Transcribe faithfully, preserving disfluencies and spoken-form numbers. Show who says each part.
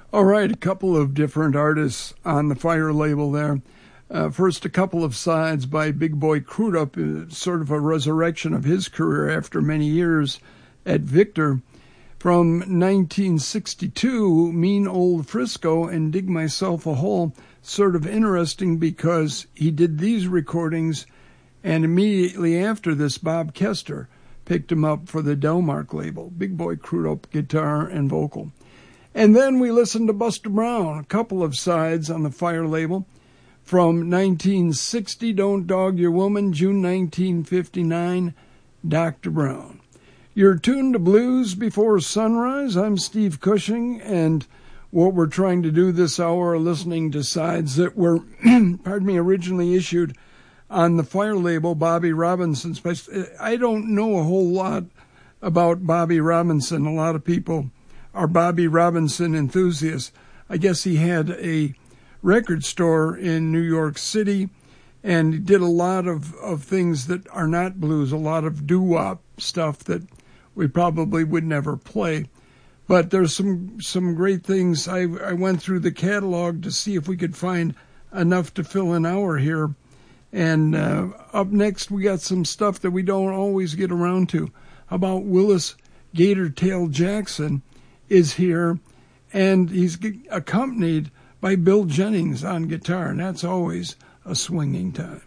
Speaker 1: All right, a couple of different artists on the Fire label there. Uh, first, a couple of sides by Big Boy Crudup, uh, sort of a resurrection of his career after many years at Victor. From nineteen sixty-two, Mean Old Frisco and Dig Myself a Hole. Sort of interesting because he did these recordings, and immediately after this, Bob Kester picked him up for the Delmark label. Big Boy Crudup, guitar and vocal. And then we listened to Buster Brown, a couple of sides on the Fire label. From nineteen sixty, Don't Dog Your Woman, June nineteen fifty-nine, Doctor Brown. You're tuned to Blues Before Sunrise. I'm Steve Cushing, and what we're trying to do this hour are listening to sides that were, pardon me, originally issued on the Fire label, Bobby Robinson's. I don't know a whole lot about Bobby Robinson. A lot of people are Bobby Robinson enthusiasts. I guess he had a record store in New York City, and he did a lot of, of things that are not blues, a lot of doo-wop stuff that we probably would never play. But there's some some great things. I, I went through the catalog to see if we could find enough to fill an hour here. And uh, up next, we got some stuff that we don't always get around to. How about Willis Gator Tail Jackson is here, and he's accompanied by Bill Jennings on guitar, and that's always a swinging time.